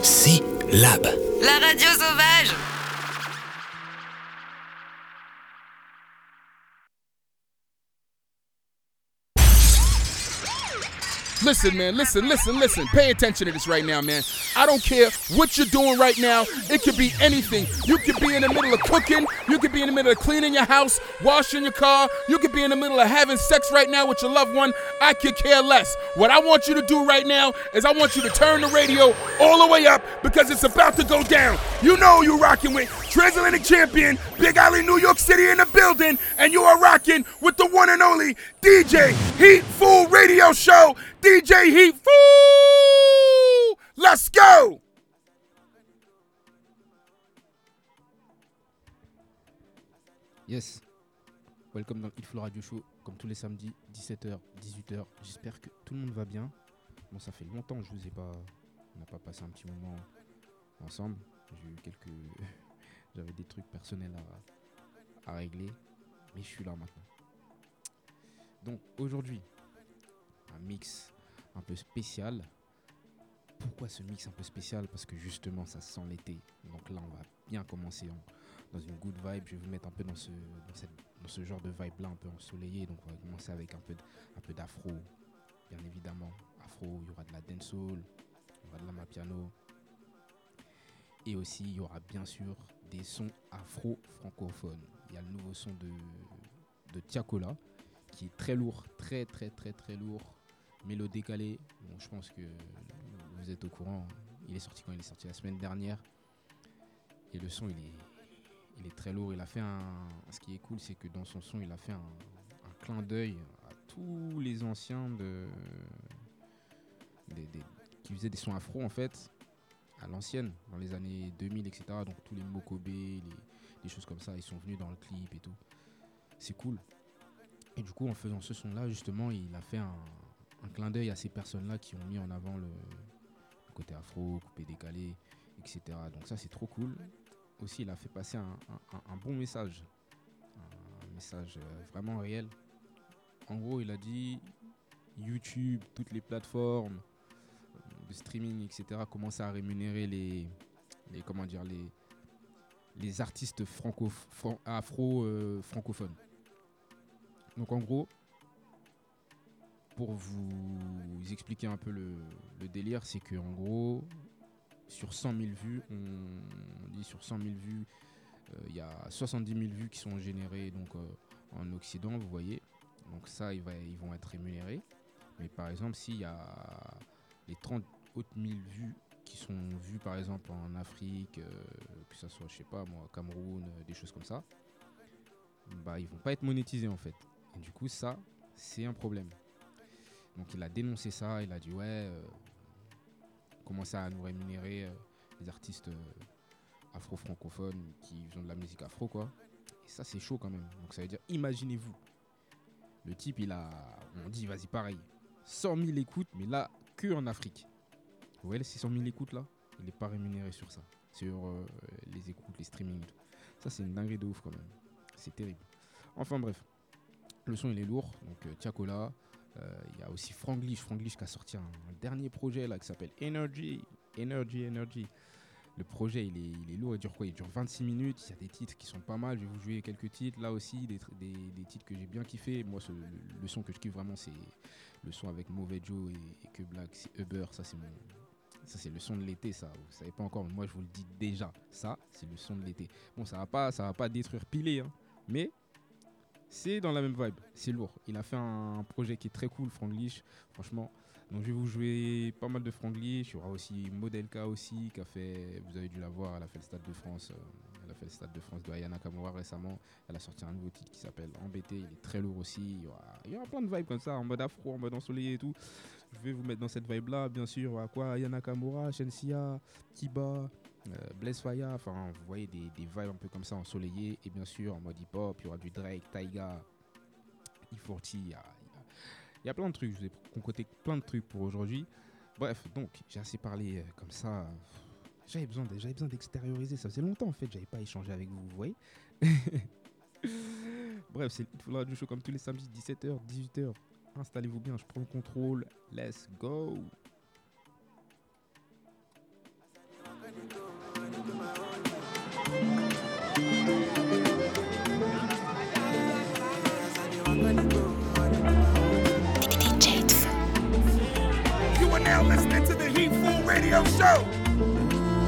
C-Lab. La radio sauvage. Listen, man, listen. Pay attention to this right now, man. I don't care what you're doing right now. It could be anything. You could be in the middle of cooking. You could be in the middle of cleaning your house, washing your car. You could be in the middle of having sex right now with your loved one. I could care less. What I want you to do right now is I want you to turn the radio all the way up because it's about to go down. You know who you're rocking with. Transatlantic champion, Big Alley, New York City in the building. And you are rocking with the one and only DJ Heat Fool Radio Show. DJ Heat Fool! Let's go! Yes, welcome dans le Heat Fool Radio Show, comme tous les samedis, 17h, 18h. J'espère que tout le monde va bien. Bon, ça fait longtemps que on n'a pas passé un petit moment ensemble. J'ai eu j'avais des trucs personnels à régler, mais je suis là maintenant. Donc aujourd'hui, un mix un peu spécial. Pourquoi ce mix un peu spécial ? Parce que justement ça sent l'été. Donc là on va bien commencer dans une good vibe. Je vais vous mettre un peu dans ce genre de vibe là, un peu ensoleillé. Donc on va commencer avec un peu d'afro. Bien évidemment, afro, il y aura de la dancehall, il y aura de l'amapiano. Et aussi il y aura bien sûr des sons afro-francophones. Il y a le nouveau son de Tiakola qui est très lourd, très lourd. Mélo décalé, bon, je pense que vous êtes au courant, il est sorti la semaine dernière. Et le son, il est très lourd. Il a fait ce qui est cool, c'est que dans son son, il a fait un clin d'œil à tous les anciens qui faisaient des sons afro, en fait, à l'ancienne, dans les années 2000, etc. Donc tous les Mokobé, les choses comme ça, ils sont venus dans le clip et tout. C'est cool. Et du coup, en faisant ce son-là, justement, il a fait un clin d'œil à ces personnes-là qui ont mis en avant le côté afro, coupé décalé, etc. Donc ça, c'est trop cool. Aussi, il a fait passer un bon message. Un message vraiment réel. En gros, il a dit YouTube, toutes les plateformes de streaming, etc. commencent à rémunérer les artistes afro-francophones. Donc en gros, pour vous expliquer un peu le délire, c'est qu'en gros, sur 100 000 vues, il y a 70 000 vues qui sont générées donc, en Occident, vous voyez. Donc ça, ils vont être rémunérés. Mais par exemple, s'il y a les 30 autres 1000 vues qui sont vues par exemple en Afrique, que ce soit, je sais pas moi, Cameroun, des choses comme ça, bah ils vont pas être monétisés en fait. Et du coup, ça, c'est un problème. Donc il a dénoncé ça, il a dit commencez à nous rémunérer les artistes afro-francophones qui font de la musique afro, quoi. Et ça, c'est chaud quand même. Donc ça veut dire, imaginez-vous, le type, on dit, vas-y, pareil, 100 000 écoutes, mais là, que en Afrique. Vous voyez ces 100 000 écoutes là, il n'est pas rémunéré sur ça, sur les écoutes, les streamings et tout. Ça, c'est une dinguerie de ouf quand même. C'est terrible. Enfin bref, le son, il est lourd. Donc Tiakola. Il y a aussi Franglish qui a sorti un dernier projet là qui s'appelle Energy. Le projet il est lourd, il dure 26 minutes. Il y a des titres qui sont pas mal. Je vais vous jouer quelques titres là aussi, des titres que j'ai bien kiffé. Moi le son que je kiffe vraiment, c'est le son avec Mauvais Joe et Que Black, c'est Uber. Ça c'est le son de l'été, ça. Vous savez pas encore, mais moi je vous le dis déjà. Ça c'est le son de l'été. Bon, ça va pas détruire Pilé, hein, mais c'est dans la même vibe, c'est lourd. Il a fait un projet qui est très cool, Franglish, franchement. Donc je vais vous jouer pas mal de Franglish. Il y aura aussi Modelka aussi, qui a fait, vous avez dû la voir, elle a fait le Stade de France. De Ayana Kamura récemment. Elle a sorti un nouveau titre qui s'appelle Embêté. Il est très lourd aussi. Il y aura plein de vibes comme ça, en mode afro, en mode ensoleillé et tout. Je vais vous mettre dans cette vibe-là, bien sûr. Ayana Kamura, Shensia, Kiba, Blaise Faya, enfin vous voyez des vibes un peu comme ça ensoleillées. Et bien sûr en mode hip-hop, il y aura du Drake, Taiga, E40, il y a plein de trucs. Je vous ai concocté plein de trucs pour aujourd'hui. Bref, donc j'ai assez parlé comme ça. J'avais besoin d'extérioriser. Ça faisait longtemps en fait, j'avais pas échangé avec vous, vous voyez. Bref, c'est le Heat Fool Radio Show comme tous les samedis, 17h, 18h. Installez-vous bien, je prends le contrôle. Let's go. now listening to the Heat Fool Radio Show.